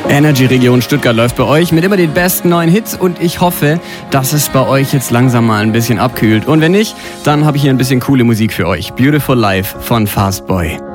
Energy Region Stuttgart läuft bei euch mit immer den besten neuen Hits und ich hoffe, dass es bei euch jetzt langsam mal ein bisschen abkühlt. Und wenn nicht, dann habe ich hier ein bisschen coole Musik für euch. Beautiful Life von Fastboy.